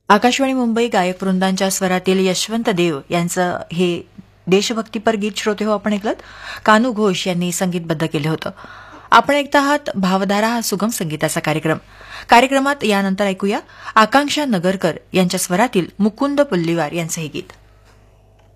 आकाशवाणी मुंबई गायक वृंदांच्या स्वरातील यशवंत देव यांचं हे देशभक्तीपर गीत श्रोते हो आपण ऐकलं. कानू घोष यांनी संगीतबद्ध केलं होतं. आपण ऐकता आहात भावधारा हा सुगम संगीताचा कार्यक्रमात यानंतर ऐकूया आकांक्षा नगरकर यांच्या स्वरातील मुकुंद पुल्लीवार यांचं हे गीत.